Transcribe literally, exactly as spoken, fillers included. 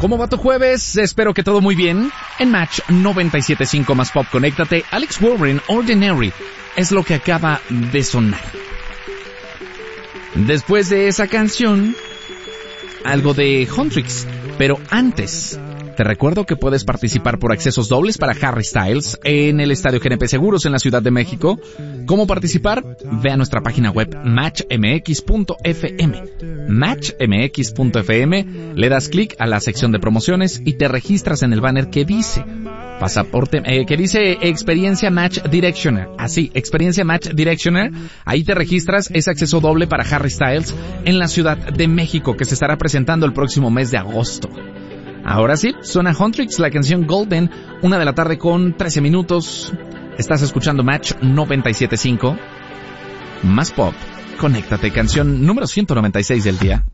¿Cómo va tu jueves? Espero que todo muy bien. En Match noventa y siete punto cinco más Pop, conéctate. Alex Warren, Ordinary, es lo que acaba de sonar. Después de esa canción, algo de Huntrix. Pero antes, te recuerdo que puedes participar por accesos dobles para Harry Styles en el Estadio G N P Seguros en la Ciudad de México. ¿Cómo participar? Ve a nuestra página web match m x punto f m. match m x punto f m, le das clic a la sección de promociones y te registras en el banner que dice pasaporte, eh, que dice Experiencia Match Directioner. Así, Experiencia Match Directioner. Ahí te registras, es acceso doble para Harry Styles en la Ciudad de México, que se estará presentando el próximo mes de agosto. Ahora sí, suena Huntrix, la canción Golden, una de la tarde con trece minutos. Estás escuchando Match noventa y siete punto cinco. Más Pop. Conéctate, canción número ciento noventa y seis del día.